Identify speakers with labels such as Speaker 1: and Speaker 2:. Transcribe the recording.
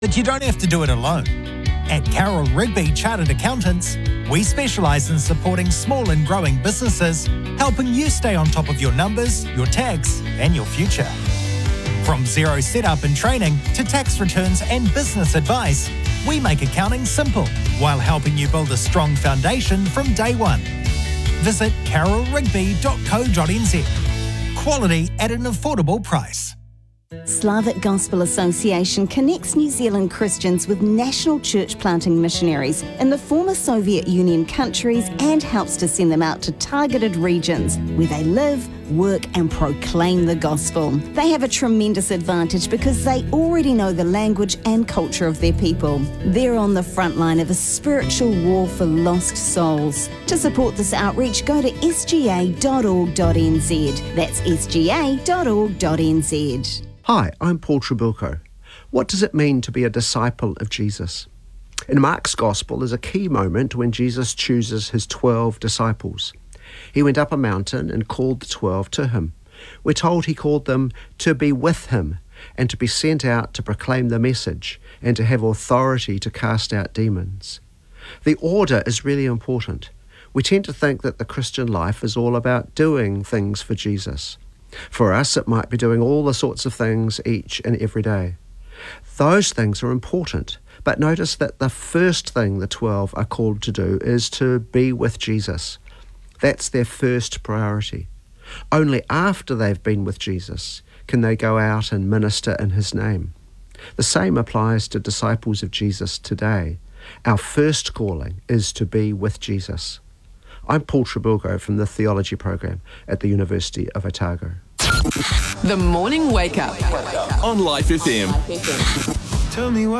Speaker 1: But you don't have to do it alone. At Carroll Rigby Chartered Accountants, we specialise in supporting small and growing businesses, helping you stay on top of your numbers, your tax, and your future. From zero setup and training to tax returns and business advice, we make accounting simple while helping you build a strong foundation from day one. Visit carrollrigby.co.nz. Quality at an affordable price.
Speaker 2: Slavic Gospel Association connects New Zealand Christians with national church planting missionaries in the former Soviet Union countries and helps to send them out to targeted regions where they live, work and proclaim the gospel. They have a tremendous advantage because they already know the language and culture of their people. They're on the front line of a spiritual war for lost souls. To support this outreach, go to sga.org.nz. That's sga.org.nz.
Speaker 3: Hi, I'm Paul Trabilko. What does it mean to be a disciple of Jesus? In Mark's Gospel is a key moment when Jesus chooses his 12 disciples. He went up a mountain and called the 12 to him. We're told he called them to be with him and to be sent out to proclaim the message and to have authority to cast out demons. The order is really important. We tend to think that the Christian life is all about doing things for Jesus. For us, it might be doing all the sorts of things each and every day. Those things are important, but notice that the first thing the 12 are called to do is to be with Jesus. That's their first priority. Only after they've been with Jesus can they go out and minister in his name. The same applies to disciples of Jesus today. Our first calling is to be with Jesus. I'm Paul Trabilko from the Theology Program at the University of Otago.
Speaker 4: The Morning Wake Up
Speaker 5: on Life FM.
Speaker 6: Tell me why.